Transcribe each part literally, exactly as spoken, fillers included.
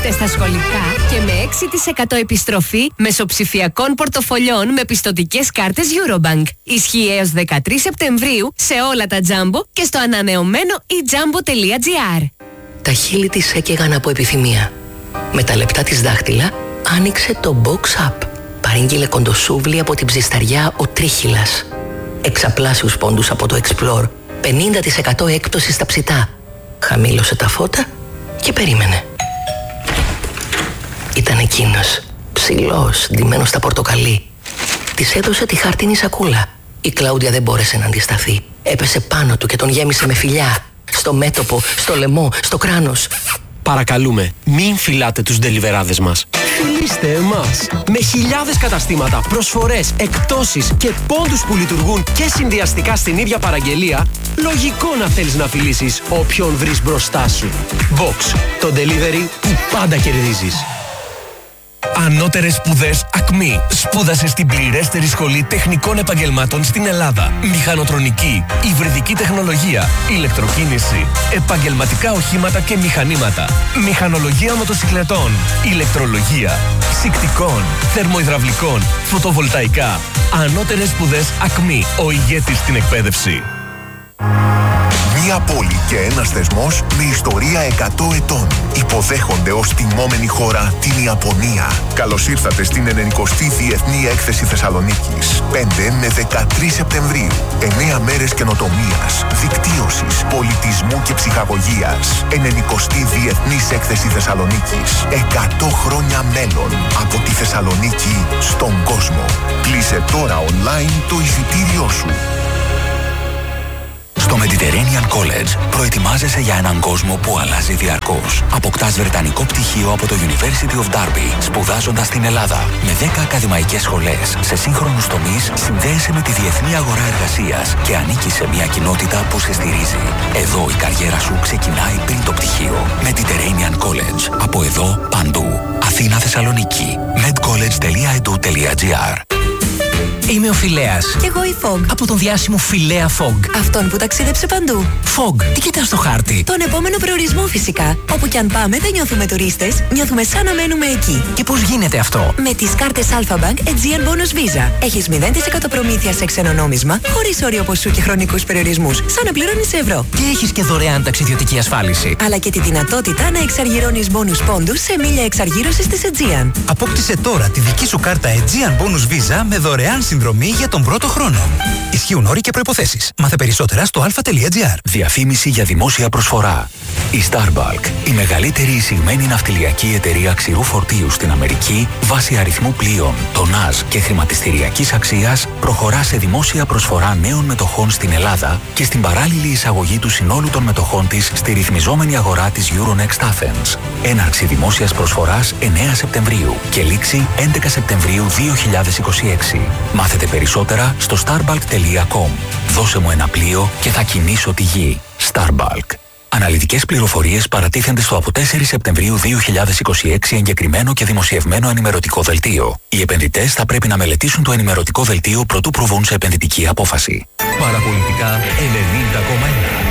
Είστε στα σχολικά και με έξι τοις εκατό επιστροφή μεσοψηφιακών πορτοφολιών με πιστωτικές κάρτες Eurobank. Ισχύει έως δεκατρείς Σεπτεμβρίου σε όλα τα Jumbo και στο ανανεωμένο e jumbo τελεία gr. Τα χείλη της έκαιγαν από επιθυμία. Με τα λεπτά της δάχτυλα άνοιξε το Box Up. Παρήγγειλε κοντοσούβλι από την ψισταριά ο Τρίχυλας. Εξαπλάσιους πόντους από το Explore. πενήντα τοις εκατό έκπτωση στα ψητά. Χαμήλωσε τα φώτα και περίμενε. Ήταν εκείνος, ψηλός, ντυμένος στα πορτοκαλί. Της έδωσε τη χάρτινη σακούλα. Η Κλάουντια δεν μπόρεσε να αντισταθεί. Έπεσε πάνω του και τον γέμισε με φιλιά. Στο μέτωπο, στο λαιμό, στο κράνος. Παρακαλούμε, μην φυλάτε τους ντελιβεράδες μας. Φιλήστε εμάς. Με χιλιάδες καταστήματα, προσφορές, εκπτώσεις και πόντους που λειτουργούν και συνδυαστικά στην ίδια παραγγελία, λογικό να θέλεις να φιλήσεις όποιον βρεις μπροστά σου. Box, το delivery που πάντα κερδίζεις. Ανώτερες σπουδές Ακμή. Σπούδασε στην πληρέστερη σχολή τεχνικών επαγγελμάτων στην Ελλάδα. Μηχανοτρονική, υβριδική τεχνολογία, ηλεκτροκίνηση, επαγγελματικά οχήματα και μηχανήματα, μηχανολογία μοτοσυκλετών, ηλεκτρολογία, ψυκτικών, θερμοϊδραυλικών, φωτοβολταϊκά. Ανώτερες σπουδές Ακμή. Ο ηγέτης στην εκπαίδευση. Μία πόλη και ένας θεσμός με ιστορία εκατό ετών. Υποδέχονται ως τιμόμενη χώρα την Ιαπωνία. Καλώς ήρθατε στην ενενηκοστή Διεθνή Έκθεση Θεσσαλονίκης. πέντε με δεκατρείς Σεπτεμβρίου. εννέα μέρες καινοτομίας, δικτύωσης, πολιτισμού και ψυχαγωγίας. ενενηκοστή Διεθνής Έκθεση Θεσσαλονίκης. εκατό χρόνια μέλλον από τη Θεσσαλονίκη στον κόσμο. Κλείσε τώρα online το εισιτήριό σου. Στο Mediterranean College προετοιμάζεσαι για έναν κόσμο που αλλάζει διαρκώς. Αποκτάς βρετανικό πτυχίο από το University of Derby, σπουδάζοντας στην Ελλάδα. Με δέκα ακαδημαϊκές σχολές σε σύγχρονους τομείς, συνδέεσαι με τη διεθνή αγορά εργασίας και ανήκεις σε μια κοινότητα που σε στηρίζει. Εδώ η καριέρα σου ξεκινάει πριν το πτυχίο. Mediterranean College. Από εδώ, παντού. Αθήνα, Θεσσαλονίκη. medcollege τελεία e d u τελεία g r. Είμαι ο Φιλέας. Κι εγώ η Fog. Από τον διάσημο Φιλέα Fog. Αυτόν που ταξίδεψε παντού. Fog, τι κοιτάς στο χάρτη? Τον επόμενο προορισμό φυσικά. Όπου κι αν πάμε δεν νιώθουμε τουρίστες, νιώθουμε σαν να μένουμε εκεί. Και πώς γίνεται αυτό? Με τις κάρτες Alpha Bank Aegean Bonus Visa. Έχεις μηδέν τοις εκατό προμήθεια σε ξένο νόμισμα, χωρίς όριο ποσού και χρονικούς περιορισμούς. Σαν να πληρώνεις σε ευρώ. Και έχεις και δωρεάν ταξιδιωτική ασφάλιση. Αλλά και τη δυνατότητα να εξαργυρώνεις bonus πόντους σε μίλια εξαργύρωσης της Aegean. Απόκτησε τώρα τη δική σου κάρτα Aegean Bonus Visa με δωρεάν συνδρομή για τον πρώτο χρόνο. Ισχύουν όροι και προϋποθέσεις. Μάθε περισσότερα στο αλφα τελεία τζι άρ. Διαφήμιση για δημόσια προσφορά. Η Starbulk, η μεγαλύτερη εισηγμένη ναυτιλιακή εταιρεία ξηρού φορτίου στην Αμερική, βάσει αριθμού πλοίων, τονάζ και χρηματιστηριακής αξίας, προχωρά σε δημόσια προσφορά νέων μετοχών στην Ελλάδα και στην παράλληλη εισαγωγή του συνόλου των μετοχών της στη ρυθμιζόμενη αγορά της Euronext Athens. Έναρξη δημόσιας προσφοράς εννέα Σεπτεμβρίου και λήξη έντεκα Σεπτεμβρίου δύο χιλιάδες είκοσι έξι. Μάθετε περισσότερα στο starbulk τελεία com. Δώσε μου ένα πλοίο και θα κινήσω τη γη. Starbulk. Αναλυτικές πληροφορίες παρατίθενται στο από τέσσερις Σεπτεμβρίου δύο χιλιάδες είκοσι έξι εγκεκριμένο και δημοσιευμένο ενημερωτικό δελτίο. Οι επενδυτές θα πρέπει να μελετήσουν το ενημερωτικό δελτίο προτού προβούν σε επενδυτική απόφαση. Παραπολιτικά ενενήντα κόμμα ένα.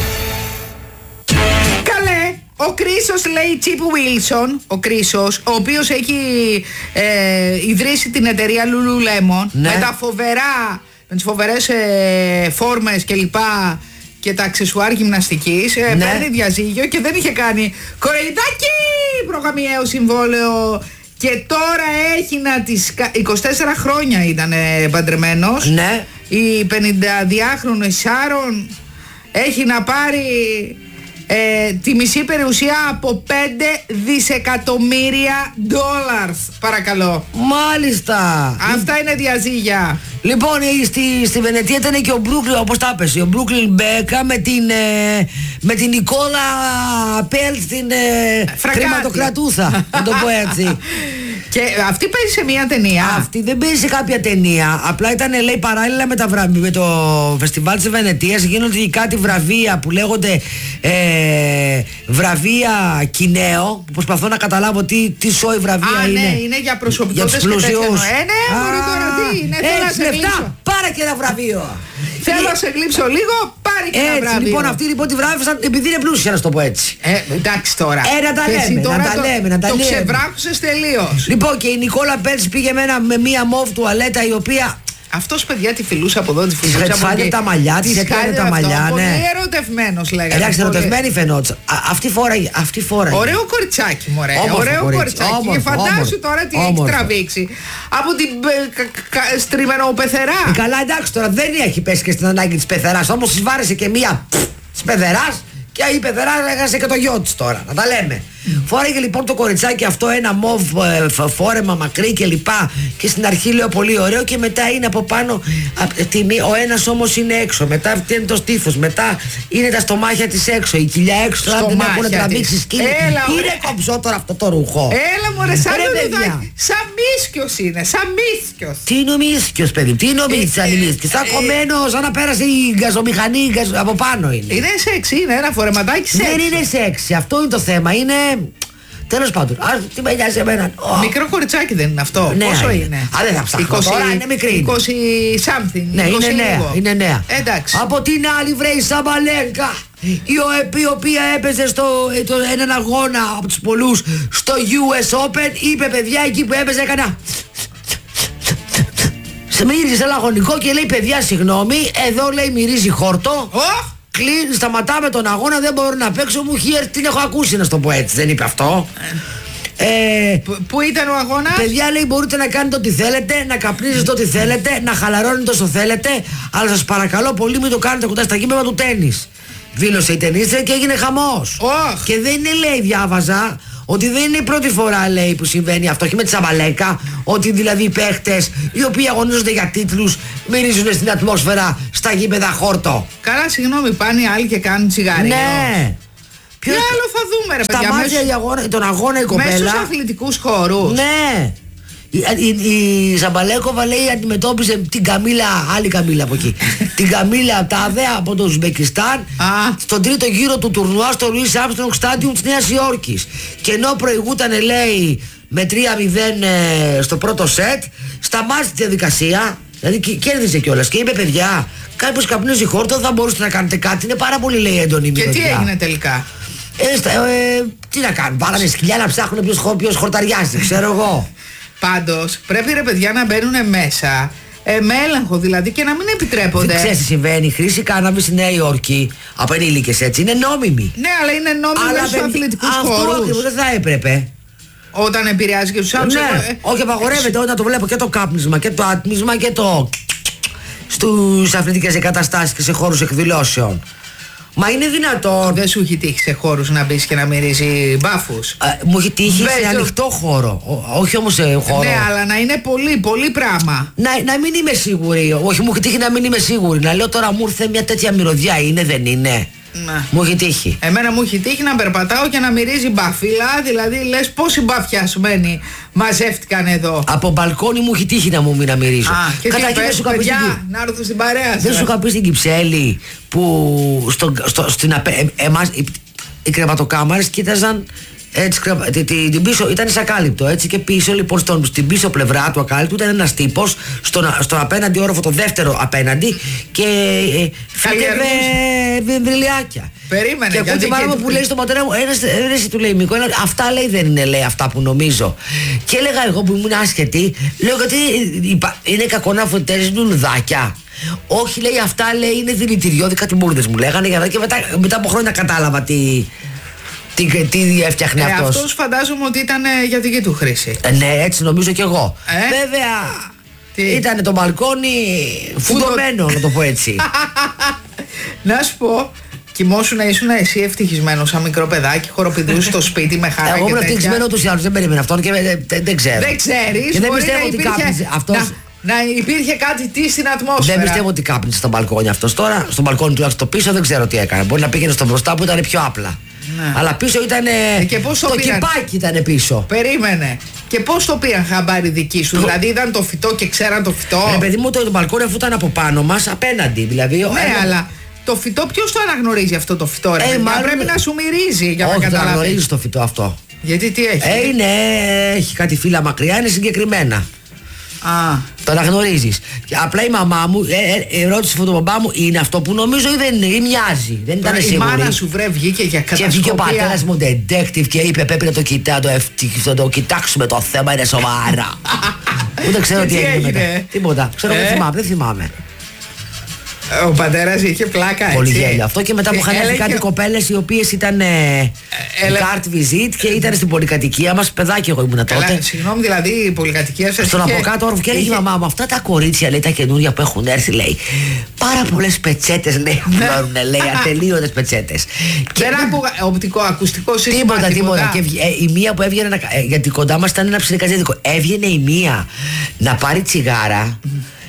Ο Κρίσος λέει Chip Wilson, ο Κρίσος, ο οποίος έχει ε, ιδρύσει την εταιρεία Lululemon, ναι, με τα φοβερά, με τις φοβερές ε, φόρμες και λοιπά και τα αξεσουάρ γυμναστικής, ε, ναι, παίρνει διαζύγιο και δεν είχε κάνει κορελιτάκι προγαμιαίο συμβόλαιο και τώρα έχει να τις, είκοσι τέσσερα χρόνια ήταν παντρεμένος, ναι, η πενηνταδυάχρονη Σάρον έχει να πάρει Ε, τη μισή περιουσία από πέντε δισεκατομμύρια δολάρια. Παρακαλώ. Μάλιστα. Αυτά είναι διαζύγια. Λοιπόν, στη, στη Βενετία ήταν και ο Μπρούκλιν, όπως τα έπεσε, ο Μπρούκλιν Μπέκα με την, ε, με την Νικόλα Πέλτ, την ε, χρηματοκρατούσα, να το πω έτσι. Και αυτή παίζει σε μια ταινία. Αυτή δεν παίζει σε κάποια ταινία. Απλά ήταν, λέει, παράλληλα με, τα βραβεία, με το φεστιβάλ της Βενετίας γίνονται κάτι βραβεία που λέγονται ε, βραβεία Κινέο. Που προσπαθώ να καταλάβω τι, τι σόι βραβεία Α, είναι. Ναι, είναι για προσωπικότητες και τέτοια. Ε, ναι, μπορεί τώρα τι είναι. Έχεις λεφτά, πάρε και ένα βραβείο. Θέλω να σε γλύψω λίγο, πάρει και ένα βραβείο. Έτσι, λοιπόν, αυτοί λοιπόν τη βράβευσαν επειδή είναι πλούσια, να σου το πω έτσι. Ε, εντάξει τώρα. Ε, να τα λέμε, να τα το, λέμε, να τα το λέμε. Το ξεβράκουσες τελείως. Λοιπόν, και η Νικόλα Πέρτς πήγε με, ένα, με μία μοβ τουαλέτα η οποία. Αυτός, παιδιά, τη φιλούσε από εδώ, τη φιλούσε από εκεί. Της χάιδε τα μαλλιά, της έκανε τα μαλλιά, ναι. Πολύ ερωτευμένος, λέγανε. Εντάξει, ερωτευμένη φαινόταν. Αυτή φόραγε, αυτή φόραγε. Ωραίο κοριτσάκι, μωρέ. Ωραίο κοριτσάκι. Και φαντάσου τώρα τι έχει τραβήξει. Από την στριμενοπεθερά. Καλά, εντάξει, τώρα δεν έχει πέσει και στην ανάγκη της πεθεράς. Όμως της βάρεσε και μία της πεθεράς. Και η πεθερά έχασε και το γιο της τώρα, να τα λέμε. Mm. Φόραγε λοιπόν το κοριτσάκι αυτό ένα μοβ ε, φόρεμα μακρύ και λοιπά. Και στην αρχή λέω πολύ ωραίο και μετά είναι από πάνω. Α, τιμή, ο ένας όμως είναι έξω. Μετά είναι το στήθος. Μετά είναι τα στομάχια της έξω. Η κοιλιά έξω. Τώρα δεν έχουν τραβήξει σκύλι. Είναι κομψό τώρα αυτό το ρουχό. Έλα μωρέ, σαν λουλουδάκι. Σαν μίσκιος είναι. Σαν μίσκιος. Τι είναι ο μίσκιος, παιδί. Τι είναι ο μίσκιος. Σαν κομμένο, σαν να πέρασε η γκαζομηχανή από πάνω είναι. Είναι σεξ, είναι ένα φορεματάκι σεξ. Δεν είναι σεξ. Αυτό είναι το θέμα. Είναι. Τέλος πάντων, α, τι με νοιάζει εμένα. Oh. Μικρό κοριτσάκι δεν είναι αυτό. Ναι, πόσο είναι. είναι? Α, δεν θα ψάχνω τώρα, είναι μικρή. είκοσι something. Ναι, είκοσι είναι νέα, λίγο. είναι νέα. Εντάξει. Από την άλλη βρε η Σαμπαλέγκα, η οποία έπαιζε στο, το, έναν αγώνα από τους πολλούς στο γιου ες Open, είπε παιδιά εκεί που έπαιζε έκανα. Σε μύριζε λαγωνικό και λέει παιδιά συγγνώμη, εδώ λέει μυρίζει χόρτο. Oh. Κλείνει, σταματάμε τον αγώνα, δεν μπορώ να παίξω, μου έχει έρθει, την έχω ακούσει να σου το πω έτσι, δεν είπε αυτό. Ε, Πού ήταν ο αγώνας? Παιδιά λέει μπορείτε να κάνετε ό,τι θέλετε, να καπνίζετε ό,τι θέλετε, να χαλαρώνετε όσο θέλετε, αλλά σας παρακαλώ πολύ μην το κάνετε κοντά στα γήπεδα του τένις. Δήλωσε η ταινίστρια και έγινε χαμός. Oh. Και δεν είναι λέει, διάβαζα, ότι δεν είναι η πρώτη φορά λέει που συμβαίνει αυτό και με τη Σαμπαλέκα, ότι δηλαδή οι παίχτες οι οποίοι αγωνίζονται για τίτλους μυρίζουν στην ατμόσφαιρα στα γήπεδα χόρτο. Καλά, συγγνώμη, πάνε οι άλλοι και κάνουν τσιγάρι. Ναι. Τι άλλο θα δούμε ρε παιδιά? Σταμάτησε τον αγώνα η κοπέλα. Μέσα στους αθλητικούς χώρους. Ναι. Η, η, η Ζαμπαλέκοβα λέει αντιμετώπιζε την Καμίλα, άλλη Καμίλα από εκεί. Την Καμίλα Τάδε από το Ουσμπεκιστάν στον τρίτο γύρο του τουρνουά στο Λουίς Άρμστρονγκ Στάντιουμ της Νέας Υόρκης. Και ενώ προηγούταν λέει με τρία μηδέν ε, στο πρώτο σετ, σταμάτησε τη διαδικασία. Δηλαδή κέρδισε κιόλας και είπε παιδιά, κάποιος καπνίζει χόρτο, θα μπορούσατε να κάνετε κάτι. Είναι πάρα πολύ λέει έντονη μυρωδιά. Και τι έγινε τελικά? Ε, στα, ε, τι να κάνουν, βάλανε σκυλιά να ψάχνουν ποιος, ποιος χορταριάζει, ξέρω εγώ. Πάντως πρέπει ρε παιδιά να μπαίνουν μέσα ε, με έλεγχο δηλαδή και να μην επιτρέπονται. Δεν ξέρεις τι συμβαίνει, η χρήση κάναβη στη Νέα Υόρκη από ενήλικες έτσι είναι νόμιμη. Ναι, αλλά είναι νόμιμη μέσα στους αθλητικούς χώρους. Αυτό ακριβώς δεν θα έπρεπε. Όταν επηρεάζει και τους άλλους. Ναι, ε, όχι απαγορεύεται όταν το βλέπω και το κάπνισμα και το άτμισμα και το στους αθλητικές εγκαταστάσεις και σε χώρους εκδηλώσεων. Μα είναι δυνατόν. Δεν σου έχει τύχει σε χώρους να μπεις και να μυρίζει μπάφους? Ε, μου έχει τύχει Βέζω. σε ανοιχτό χώρο. Ό, όχι όμως σε χώρο. Ναι, αλλά να είναι πολύ, πολύ πράγμα. Να, να μην είμαι σίγουρη. Όχι, μου έχει τύχει να μην είμαι σίγουρη. Να λέω τώρα μου ήρθε μια τέτοια μυρωδιά. Είναι, δεν είναι? Να. Μου έχει τύχει. Εμένα μου έχει τύχει να περπατάω και να μυρίζει μπαφίλα. Δηλαδή λες πόσοι μπαφιασμένοι μαζεύτηκαν εδώ. Από μπαλκόνι μου έχει τύχει να μου μην να μυρίζω. Α, και τι πες παιδιά, να έρθω στην παρέα σας. Δεν σου είχα πει στην Κυψέλη που στο, στο, στην απε, ε, εμάς, οι, οι κρεβατοκάμαρες κοίταζαν έτσι, την, την, την πίσω, ήταν σακάλυπτο έτσι και πίσω λοιπόν στον, στην πίσω πλευρά του ακάλυπτου ήταν ένας τύπος στον, στον απέναντι όροφο, το δεύτερο απέναντι και ε, φύγευε βεμβριλιάκια. Περίμενε. Και ακούω την μάνα μου που λέει στον πατέρα μου, ένας, ένας του λέει Μίκο, ένα, αυτά λέει δεν είναι λέει αυτά που νομίζω. Και έλεγα εγώ που ήμουν άσχετη, λέω γιατί είναι κακό να φωτίζεις λουλουδάκια. Όχι λέει αυτά λέει είναι δηλητηριώδη, κάτι μπουρδες μου λέγανε και μετά, μετά από χρόνια κατάλαβα τι... Τι, τι έφτιαχνε ε, αυτός. Αυτός φαντάζομαι ότι ήταν ε, για δική του χρήση. Ε, ναι, έτσι νομίζω κι εγώ. Ε? Βέβαια, ήταν το μπαλκόνι φουντωμένο, να το πω έτσι. Να σου πω, κοιμόσουν ήσουν εσύ ευτυχισμένος σαν μικρό παιδάκι, χοροπηδούς στο σπίτι με χαρά. Εγώ ήμουν ευτυχισμένο τους άλλους, δεν περίμενα αυτόν και δεν, δεν, δεν ξέρω. Δεν ξέρεις, και δεν μπορεί πιστεύω να ότι υπήρχε, κάπνιζε αυτός. Να, να υπήρχε κάτι τι στην ατμόσφαιρα. Δεν πιστεύω ότι κάπνιζε στο μπαλκόνι αυτός τώρα. Στο μπαλκόνι τουλάχιστον πίσω δεν ξέρω τι έκανε. Μπορεί να πήγαινε στο μπροστά που ήταν πιο απλά. Ναι. Αλλά πίσω ήταν. Ε, και πώς το το πήραν... κυπάκι ήταν πίσω. Περίμενε. Και πώς το πήραν χαμπάρι δική σου, το... δηλαδή είδαν το φυτό και ξέραν το φυτό. Ναι, παιδί μου, το, το μπαλκόνι αφού ήταν από πάνω μας, απέναντι. Δηλαδή, ναι, ένα... αλλά το φυτό, ποιος το αναγνωρίζει αυτό το φυτό, ρε? Ε, μάλλον... πρέπει να σου μυρίζει για όχι, να καταλάβεις. Όχι, το αναγνωρίζει το φυτό αυτό. Γιατί τι έχει? Ε, είναι, έχει κάτι φύλλα μακριά, είναι συγκεκριμένα. Α. Το αναγνωρίζεις. Απλά η μαμά μου ε, ε, ρώτησε τον μπαμπά μου, είναι αυτό που νομίζω ή δεν είναι, ή μοιάζει. Δεν ήταν σίγουρη. Η μάνα σου βρε βγήκε για κατασκοπία. Και βγήκε ο πατέρας μου detective και είπε πρέπει να το κοιτά, το, το, το κοιτάξουμε το θέμα, είναι σοβαρά. Ούτε ξέρω τι έγινε μετά. Τίποτα. Ξέρω, δεν θυμάμαι, δεν θυμάμαι. Ο πατέρας είχε πλάκα, έτσι. Πολύ γέλιο αυτό. Και μετά που είχαν έρθει κάτι κοπέλες οι οποίες ήταν carte visit και ήταν στην πολυκατοικία μας. Παιδάκι εγώ ήμουν τότε. Συγγνώμη, δηλαδή η πολυκατοικία σας. Στον από κάτω όροφο και έλεγε η μαμά μου, αυτά τα κορίτσια λέει τα καινούρια που έχουν έρθει λέει. Πάρα πολλές πετσέτες λέει που βάζουν, λέει, ατελείωτες πετσέτες. Δεν άκουγα οπτικό, ακουστικό σύστημα. Τίποτα, τίποτα. Και η μία που έβγαινε, γιατί κοντά μας ήταν ένα ψιλικαζέτικο, έβγαινε η μία να πάρει τσιγάρα.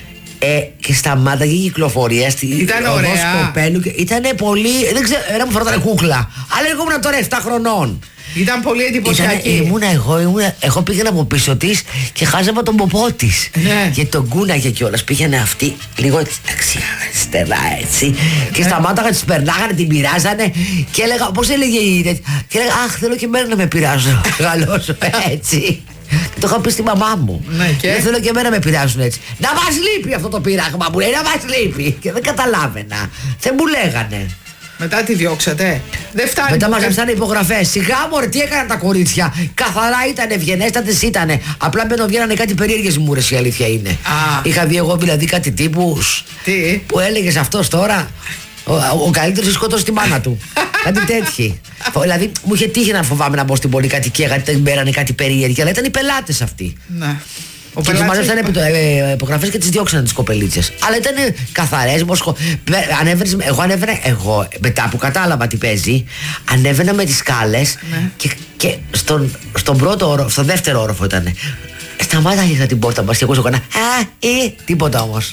Ε, και σταμάταγε η κυκλοφορία στην οδό Σκοπέλου. Ήταν πολύ. Δεν ξέρω, ένα μου φερόταν κούκλα. Αλλά εγώ ήμουν τώρα επτά χρονών. Ήταν πολύ εντυπωσιακή. Ήμουνα εγώ, ήμουνα, εγώ πήγαινα από πίσω τη και χάζευα τον ποπό τη. Ναι. Και τον κούναγε κιόλα. Πήγαινε αυτή λίγο δεξιά, αριστερά έτσι. Και σταμάταγα, τη περνάγανε, την πειράζανε. Και έλεγα, πώ έλεγε η. Και έλεγα, αχ, θέλω και εμένα να με πειράζω. Γαλώσω έτσι. Και το είχα πει στη μαμά μου. Ναι, και... Δεν θέλω και εμένα να με πειράζουν έτσι. Να μας λείπει αυτό το πείραγμα μου λέει, να μας λείπει. Και δεν καταλάβαινα. Δεν μου λέγανε. Μετά τη διώξατε. Δεν φτάνει. Μετά μαζέψανε υπογραφές. Σιγά μωρέ, τι έκαναν τα κορίτσια. Καθαρά ήταν, ευγενέστατες ήτανε. Απλά μπαίνω βγαίνανε κάτι περίεργες μούρες, η αλήθεια είναι. Α. Είχα δει εγώ δηλαδή κάτι τύπους. Τι. Που έλεγες αυτός τώρα. Ο, ο καλύτερος σκότωσε τη μάνα του. Κάτι τέτοιοι. Δηλαδή μου είχε τύχει να φοβάμαι να μπω στην πολυκατοικία γιατί δεν μπαίνανε κάτι περίεργοι. Αλλά ήταν οι πελάτες αυτοί. Ναι. Ο και τους μαζέψανε ε, υπογραφές και τις διώξανε τις κοπελίτσες. Αλλά ήταν καθαρές. Μοσχο... Ανέβαινες, εγώ ανέβαινα, εγώ μετά που κατάλαβα τι παίζει, ανέβαινα με τις σκάλες ναι. και, και στον, στον πρώτο όροφο, στον δεύτερο όροφο ήταν. Σταμάταγε την πόρτα μας και εγώ έκανα α, ε, τίποτα όμως.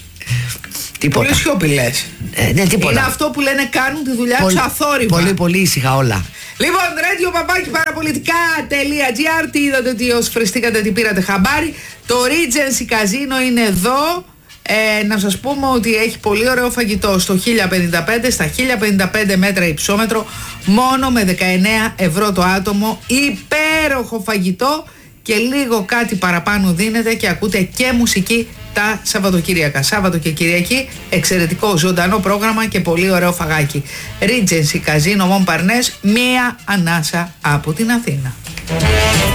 Πολύ σιωπηλές. Ε, ναι, είναι αυτό που λένε κάνουν τη δουλειά τους αθόρυβα. Πολύ, πολύ ήσυχα όλα. Λοιπόν, radio παπάκι παραπολιτικά.gr. Τι είδατε, τι ως φρεστήκατε, τι πήρατε χαμπάρι. Το Regency Casino είναι εδώ. Ε, να σας πούμε ότι έχει πολύ ωραίο φαγητό στο χίλια πενήντα πέντε, στα χίλια πενήντα πέντε μέτρα υψόμετρο, μόνο με δεκαεννέα ευρώ το άτομο. Υπέροχο φαγητό και λίγο κάτι παραπάνω δίνετε και ακούτε και μουσική τα Σαββατοκύριακα. Σάββατο και Κυριακή, εξαιρετικό ζωντανό πρόγραμμα και πολύ ωραίο φαγάκι. Regency Casino Montparnasse, μία ανάσα από την Αθήνα.